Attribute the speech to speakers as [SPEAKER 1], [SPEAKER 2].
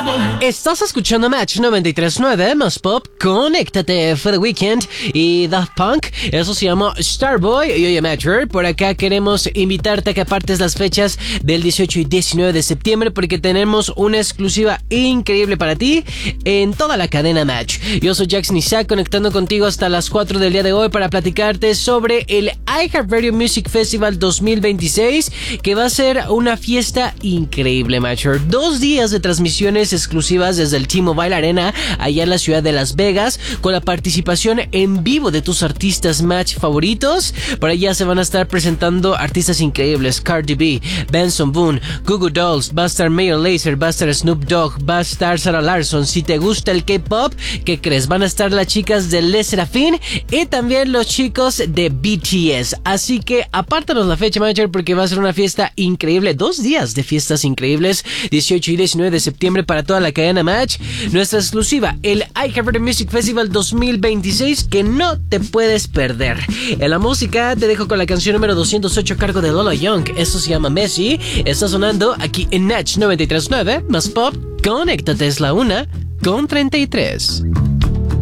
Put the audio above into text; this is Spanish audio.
[SPEAKER 1] Estás escuchando Match 93.9 más pop, conéctate for the weekend y Daft Punk, eso se llama Starboy. Y oye Matcher, por acá queremos invitarte a que apartes las fechas del 18 y 19 de septiembre porque tenemos una exclusiva increíble para ti en toda la cadena Match. Yo soy Jackson Isaac conectando contigo hasta las 4 del día de hoy para platicarte sobre el iHeartRadio Music Festival 2026, que va a ser una fiesta increíble Matcher. 2 días de transmisiones exclusivas desde el T-Mobile Arena allá en la ciudad de Las Vegas, con la participación en vivo de tus artistas Match favoritos. Por allá se van a estar presentando artistas increíbles: Cardi B, Benson Boone, Goo Goo Dolls, va a estar Mayor Lazer, va a estar Snoop Dogg, va a estar Sarah Larson. Si te gusta el K-pop, ¿qué crees? Van a estar las chicas de Les Serafin y también los chicos de BTS. Así que apártanos la fecha, manager, porque va a ser una fiesta increíble. 2 días de fiestas increíbles, 18 y 19 de septiembre para toda la cadena Match. Nuestra exclusiva, el iHeartRadio Music Festival 2026, que no te puedes perder. En la música te dejo con la canción número 208 a cargo de Lola Young. Eso se llama Messi. Está sonando aquí en Match 93.9 más pop. Conéctate, es la 1:33.